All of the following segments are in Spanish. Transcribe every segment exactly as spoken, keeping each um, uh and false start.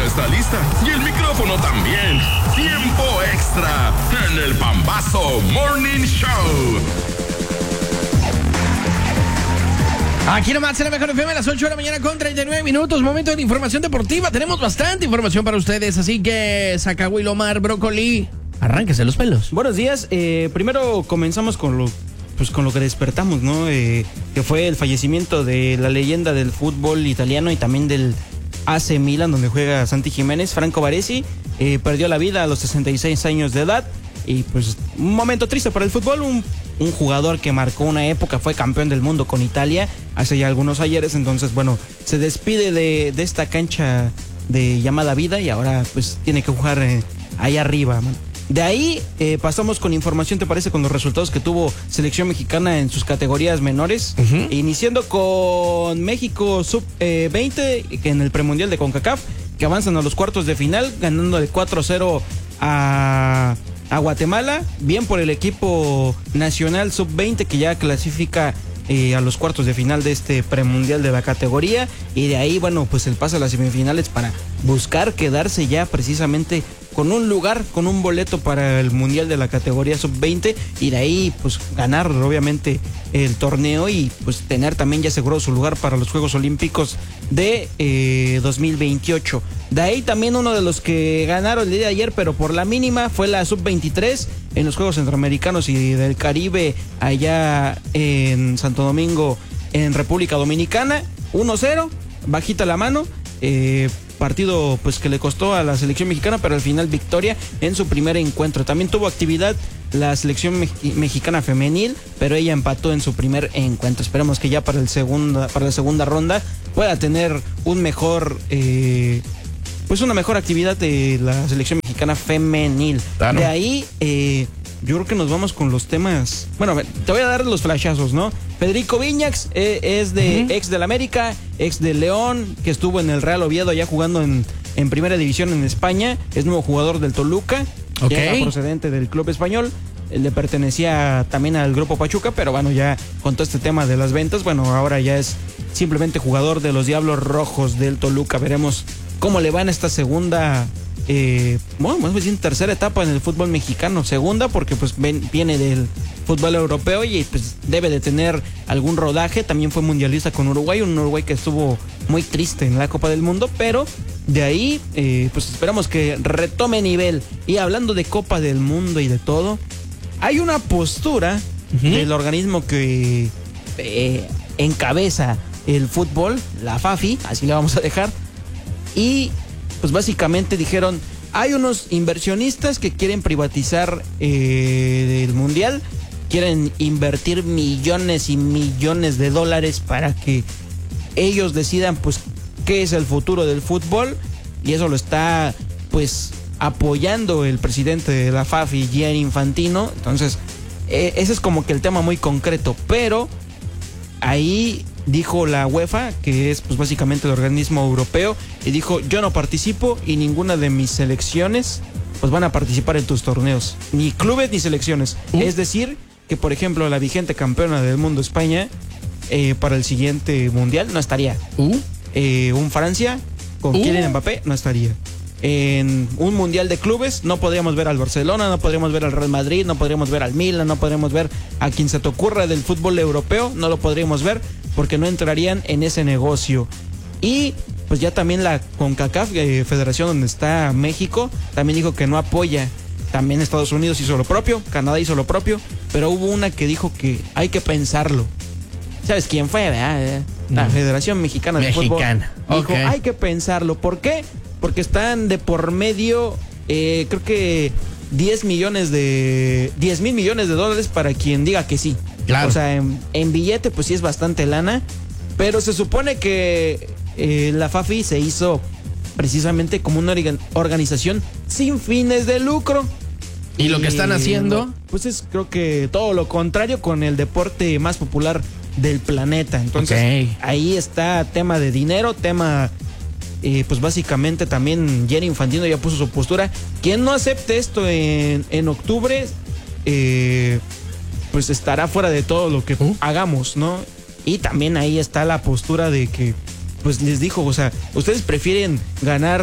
está lista y el micrófono también. Tiempo extra en el Pambazo Morning Show. Aquí nomás en la mejor F M a las ocho de la mañana con treinta y nueve minutos. Momento de información deportiva. Tenemos bastante información para ustedes, así que Zacahuilo Mar, Brócoli, arránquese los pelos. Buenos días. Eh, primero comenzamos con lo, pues con lo que despertamos, ¿no? Eh, que fue el fallecimiento de la leyenda del fútbol italiano y también del A C Milan, donde juega Santi Jiménez. Franco Baresi eh, perdió la vida a los sesenta y seis años de edad. Y pues un momento triste para el fútbol, un, un jugador que marcó una época, fue campeón del mundo con Italia hace ya algunos ayeres. Entonces, bueno, se despide de, de esta cancha de llamada vida y ahora pues tiene que jugar eh, ahí arriba, man. De ahí eh, pasamos con información, ¿te parece? Con los resultados que tuvo selección mexicana en sus categorías menores. Uh-huh. Iniciando con México sub veinte en el premundial de CONCACAF, que avanzan a los cuartos de final, ganando de cuatro cero a... a Guatemala. Bien por el equipo nacional sub veinte que ya clasifica eh, a los cuartos de final de este premundial de la categoría, y de ahí, bueno, pues el pase a las semifinales para buscar quedarse ya precisamente con un lugar, con un boleto para el mundial de la categoría sub veinte, y de ahí pues ganar obviamente el torneo y pues tener también ya asegurado su lugar para los Juegos Olímpicos de eh, dos mil veintiocho. De ahí también uno de los que ganaron el día de ayer, pero por la mínima, fue la sub veintitrés en los Juegos Centroamericanos y del Caribe allá en Santo Domingo, en República Dominicana. uno cero, bajita la mano, eh, partido pues que le costó a la selección mexicana, pero al final victoria en su primer encuentro. También tuvo actividad la selección me- mexicana femenil, pero ella empató en su primer encuentro. Esperemos que ya para el segunda, para la segunda ronda pueda tener un mejor eh, pues una mejor actividad de la selección mexicana femenil. Claro. De ahí eh, yo creo que nos vamos con los temas. Bueno, te voy a dar los flashazos, ¿no? Federico Viñax eh, es de uh-huh. ex del América, ex del León, que estuvo en el Real Oviedo ya jugando en, en primera división en España. Es nuevo jugador del Toluca, okay. Ya procedente del club español. Le pertenecía también al grupo Pachuca, pero bueno, ya con todo este tema de las ventas, bueno, ahora ya es simplemente jugador de los Diablos Rojos del Toluca. Veremos cómo le va en esta segunda, eh, bueno, más bien tercera etapa en el fútbol mexicano. Segunda porque pues ven, viene del fútbol europeo y pues debe de tener algún rodaje. También fue mundialista con Uruguay, un Uruguay que estuvo muy triste en la Copa del Mundo, pero de ahí eh, pues esperamos que retome nivel. Y hablando de Copa del Mundo y de todo, hay una postura uh-huh. del organismo que eh, encabeza el fútbol, la FAFI, así le vamos a dejar. Y pues básicamente dijeron, hay unos inversionistas que quieren privatizar eh, el mundial, quieren invertir millones y millones de dólares para que ellos decidan pues qué es el futuro del fútbol, y eso lo está pues apoyando el presidente de la FAFI, Gianni Infantino. Entonces eh, ese es como que el tema muy concreto, pero ahí dijo la UEFA, que es pues básicamente el organismo europeo, y dijo, yo no participo y ninguna de mis selecciones pues van a participar en tus torneos, ni clubes ni selecciones. ¿Mm? Es decir, que por ejemplo la vigente campeona del mundo, España, eh, para el siguiente mundial no estaría. ¿Mm? Eh, un Francia con ¿Mm? Kylian Mbappé no estaría. En un mundial de clubes no podríamos ver al Barcelona, no podríamos ver al Real Madrid, no podríamos ver al Milan, no podríamos ver a quien se te ocurra del fútbol europeo, no lo podríamos ver porque no entrarían en ese negocio. Y pues ya también la CONCACAF, eh, federación donde está México, también dijo que no apoya. También Estados Unidos hizo lo propio, Canadá hizo lo propio, pero hubo una que dijo que hay que pensarlo. ¿Sabes quién fue, verdad? La no. Federación Mexicana de Mexicana. Fútbol. Dijo, okay. hay que pensarlo. ¿Por qué? Porque están de por medio, eh, creo que diez millones de... diez mil millones de dólares para quien diga que sí. Claro. O sea, en, en billete pues sí es bastante lana, pero se supone que eh, la FAFI se hizo precisamente como una organización sin fines de lucro. ¿Y, y lo que están haciendo? Pues es creo que todo lo contrario con el deporte más popular del planeta. Entonces okay. ahí está tema de dinero, tema... Eh, pues básicamente también Gianni Infantino ya puso su postura. Quien no acepte esto en, en octubre, eh, pues estará fuera de todo lo que ¿Uh? hagamos, ¿no? Y también ahí está la postura de que, pues les dijo, o sea, ustedes prefieren ganar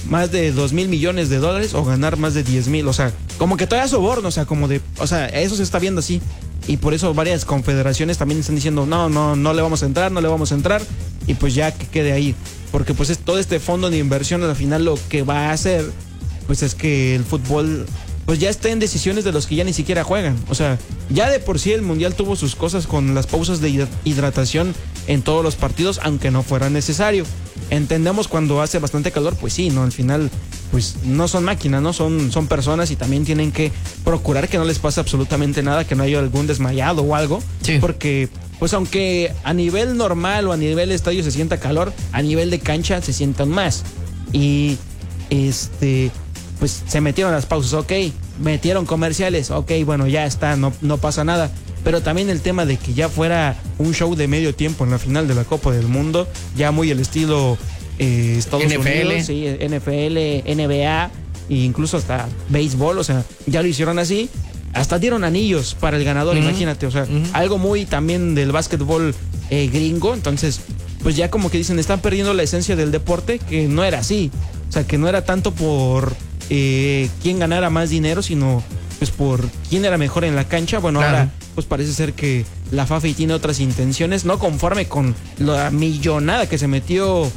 más de dos mil millones de dólares o ganar más de diez mil. O sea, como que todavía soborno, o sea, como de, o sea, eso se está viendo así. Y por eso varias confederaciones también están diciendo, no, no, no le vamos a entrar, no le vamos a entrar. Y pues ya que quede ahí. Porque pues es todo este fondo de inversión al final lo que va a hacer, pues es que el fútbol pues ya está en decisiones de los que ya ni siquiera juegan. O sea, ya de por sí el Mundial tuvo sus cosas con las pausas de hidratación en todos los partidos, aunque no fuera necesario. Entendemos cuando hace bastante calor, pues sí, ¿no? Al final, pues no son máquinas, ¿no? Son, son personas y también tienen que procurar que no les pase absolutamente nada, que no haya algún desmayado o algo. Sí. Porque, pues aunque a nivel normal o a nivel estadio se sienta calor, a nivel de cancha se sientan más. Y, este... pues se metieron las pausas, ok, metieron comerciales, ok, bueno, ya está, no, no pasa nada. Pero también el tema de que ya fuera un show de medio tiempo en la final de la Copa del Mundo, ya muy el estilo eh, Estados N F L. Unidos, sí, N F L, N B A e incluso hasta béisbol, o sea, ya lo hicieron así. Hasta dieron anillos para el ganador, uh-huh. imagínate, o sea, uh-huh. algo muy también del básquetbol eh, gringo. Entonces, pues ya como que dicen, están perdiendo la esencia del deporte, que no era así. O sea, que no era tanto por eh, quién ganara más dinero, sino pues por quién era mejor en la cancha. Bueno, claro. Ahora pues parece ser que la F A F I tiene otras intenciones, no conforme con la millonada que se metió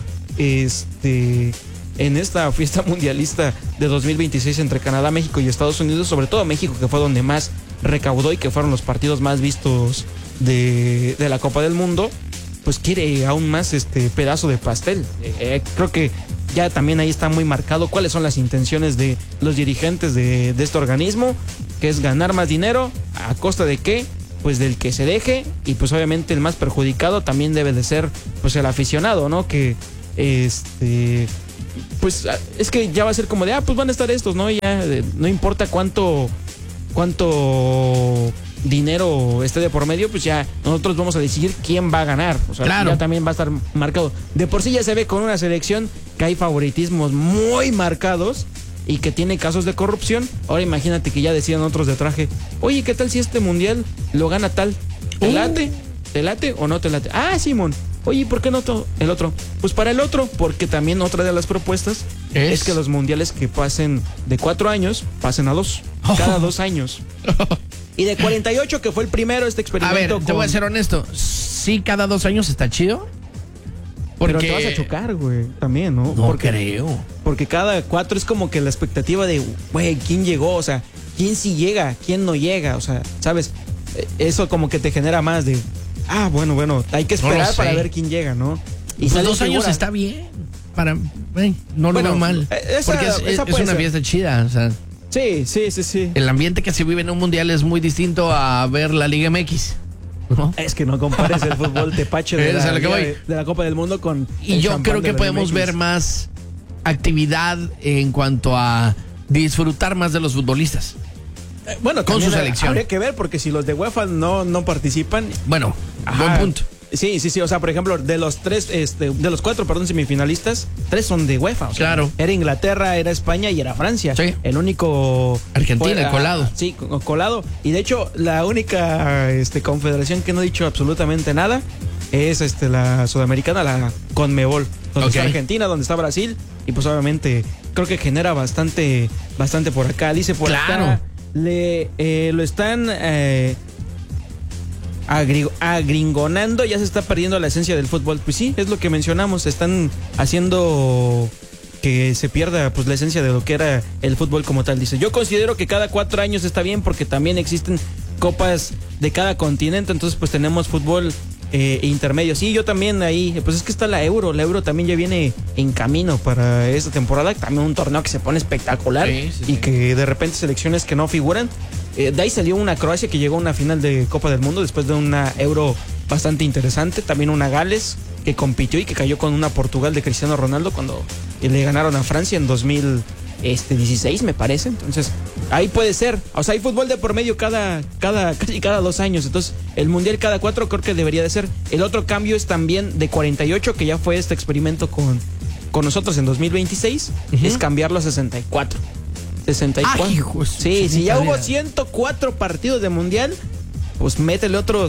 este en esta fiesta mundialista de dos mil veintiséis entre Canadá, México y Estados Unidos, sobre todo México, que fue donde más recaudó y que fueron los partidos más vistos de, de la Copa del Mundo. Pues quiere aún más este pedazo de pastel. Eh, creo que ya también ahí está muy marcado cuáles son las intenciones de los dirigentes de, de este organismo, que es ganar más dinero, ¿a costa de qué? Pues del que se deje, y pues obviamente el más perjudicado también debe de ser pues el aficionado, ¿no? Que este pues es que ya va a ser como de, ah, pues van a estar estos, ¿no? Ya no importa cuánto cuánto dinero esté de por medio, pues ya nosotros vamos a decidir quién va a ganar. O sea, claro. Ya también va a estar marcado. De por sí ya se ve con una selección que hay favoritismos muy marcados y que tiene casos de corrupción. Ahora imagínate que ya decían otros de traje, oye, ¿qué tal si este mundial lo gana tal? ¿Te late? ¿Te late o no te late? Ah, Simón. Oye, ¿por qué no to- el otro? Pues para el otro, porque también otra de las propuestas es, es que los mundiales que pasen de cuatro años pasen a dos, oh. cada dos años. Y de cuarenta y ocho, que fue el primero este experimento. A ver, con... te voy a ser honesto. Sí, cada dos años está chido. Porque... Pero te vas a chocar, güey, también, ¿no? No porque, creo. Porque cada cuatro es como que la expectativa de, güey, ¿quién llegó? O sea, ¿quién sí llega? ¿Quién no llega? O sea, ¿sabes? Eso como que te genera más de, ah, bueno, bueno, hay que esperar no para ver quién llega, ¿no? Y pues dos años está bien. Para, eh, no bueno, lo veo mal. Esa, porque es, es, es una ser. fiesta chida, o sea. Sí, sí, sí, sí. El ambiente que se vive en un mundial es muy distinto a ver la Liga M X, ¿no? Es que no compares el fútbol tepache de, la, Liga, de la Copa del Mundo con y yo creo que podemos ver más actividad en cuanto a disfrutar más de los futbolistas. Eh, bueno, con su selección. Habría que ver, porque si los de UEFA no, no participan. Bueno, ajá, buen punto. Sí, sí, sí, o sea, por ejemplo, de los tres, este, de los cuatro, perdón, semifinalistas, tres son de UEFA. O sea, claro. Era Inglaterra, era España y era Francia. Sí. El único... Argentina, fue, el colado. Sí, colado. Y de hecho, la única este, confederación que no ha dicho absolutamente nada es este, la sudamericana, la CONMEBOL. Donde okay. está Argentina, donde está Brasil. Y pues obviamente creo que genera bastante, bastante por acá. Dice por claro. acá, le, eh, lo están... Eh, agringonando, ya se está perdiendo la esencia del fútbol. Pues sí, es lo que mencionamos, están haciendo que se pierda pues la esencia de lo que era el fútbol como tal. Dice, yo considero que cada cuatro años está bien porque también existen copas de cada continente, entonces pues tenemos fútbol eh, intermedio. Sí, yo también ahí, pues es que está la Euro, la Euro también ya viene en camino para esta temporada, también un torneo que se pone espectacular, sí, sí, y sí. que de repente selecciones que no figuran. Eh, de ahí salió una Croacia que llegó a una final de Copa del Mundo después de una Euro bastante interesante. También una Gales que compitió y que cayó con una Portugal de Cristiano Ronaldo cuando le ganaron a Francia en dos mil dieciséis, me parece. Entonces, ahí puede ser. O sea, hay fútbol de por medio cada, cada, casi cada dos años. Entonces, el Mundial cada cuatro creo que debería de ser. El otro cambio es también de cuarenta y ocho, que ya fue este experimento con, con nosotros en dos mil veintiséis, uh-huh. es cambiarlo a sesenta y cuatro. sesenta y cuatro. Ay, hijos, sí, si ya hubo ciento cuatro partidos de mundial, pues métele otros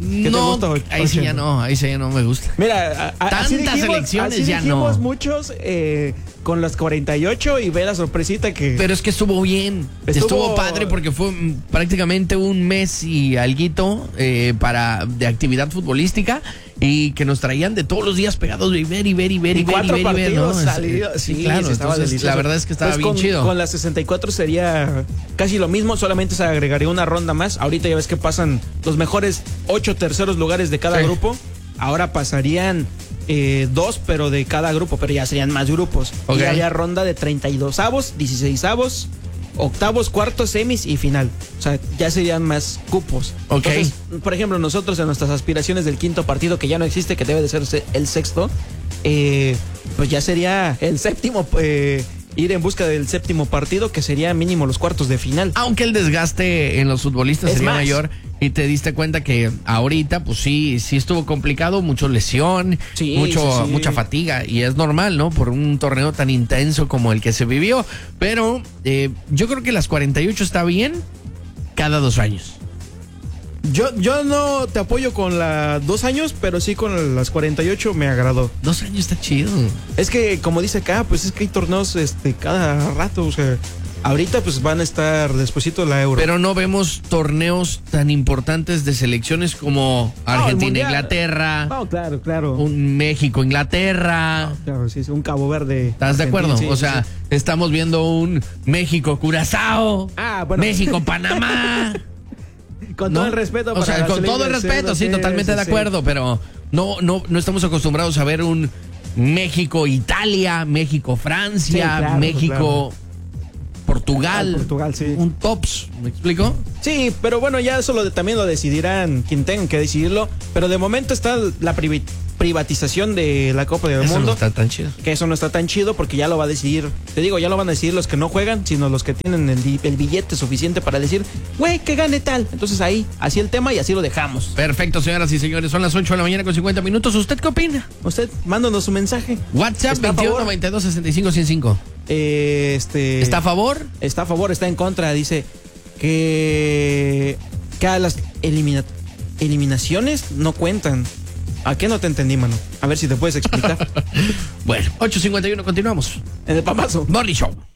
¿Qué no, te gusta? ahí sí ya no, ahí sí ya no me gusta. Mira, a, a, tantas así dijimos, elecciones así ya dijimos no. muchos eh, con las cuarenta y ocho y ve la sorpresita que... Pero es que estuvo bien, estuvo, estuvo padre porque fue prácticamente un mes y alguito eh, para de actividad futbolística y que nos traían de todos los días pegados y ver y ver y ver y, y ver cuatro y ver, y ver, ¿no? salidos, sí, sí, claro, sí, estaba entonces, delicioso. la verdad es que estaba pues bien con, chido. Con las sesenta y cuatro sería casi lo mismo, solamente se agregaría una ronda más. Ahorita ya ves que pasan los mejores ocho terceros lugares de cada sí. grupo. Ahora pasarían eh, dos, pero de cada grupo, pero ya serían más grupos. Okay. Y habría ronda de treinta y dos avos, dieciséis avos, octavos, cuartos, semis y final. O sea, ya serían más cupos. Okay. Entonces, por ejemplo, nosotros en nuestras aspiraciones del quinto partido, que ya no existe, que debe de ser el sexto, eh, pues ya sería el séptimo, eh, ir en busca del séptimo partido, que sería mínimo los cuartos de final. Aunque el desgaste en los futbolistas es sería más. mayor. Y te diste cuenta que ahorita, pues sí, sí estuvo complicado, mucho lesión, sí, mucho, sí, sí. mucha fatiga, y es normal, ¿no? Por un torneo tan intenso como el que se vivió. Pero eh, yo creo que las cuarenta y ocho está bien cada dos años. Yo, yo no te apoyo con las dos años, pero sí con las cuarenta y ocho me agradó. Dos años está chido. Es que, como dice acá, pues es que hay torneos este, cada rato, o sea... Ahorita pues van a estar despuesito la Euro. Pero no vemos torneos tan importantes de selecciones como Argentina, no, Inglaterra. No, claro, claro. Un México, Inglaterra. No, claro, sí, un Cabo Verde. ¿Estás de acuerdo? Sí, o sea, sí. estamos viendo un México, Curazao. Ah, bueno. México, Panamá. Con ¿no? todo el respeto. O sea, con todo el respeto, sí, totalmente sí, de acuerdo, sí. pero no, no, no estamos acostumbrados a ver un México, Italia, México, Francia, sí, claro, México. Claro. Portugal, Portugal, sí. Un tops, ¿me explico? Sí, pero bueno, ya eso lo de, también lo decidirán quien tengan que decidirlo. Pero de momento está la privi privatización de la Copa del eso Mundo. No está tan chido. Que eso no está tan chido porque ya lo va a decidir, te digo, ya lo van a decidir los que no juegan, sino los que tienen el, el billete suficiente para decir, güey, que gane tal. Entonces ahí, así el tema y así lo dejamos. Perfecto, señoras y señores, son las ocho de la mañana con cincuenta minutos. ¿Usted qué opina? Usted, mándanos su mensaje. WhatsApp veintiuno noventa y dos sesenta y cinco ciento cinco. Eh, este, ¿Está a favor? Está a favor, está en contra. Dice que, que a las elimina, eliminaciones no cuentan. ¿A qué no te entendí, mano? A ver si te puedes explicar. Bueno, ocho cincuenta y uno, continuamos. En el Pambazo Morning Show.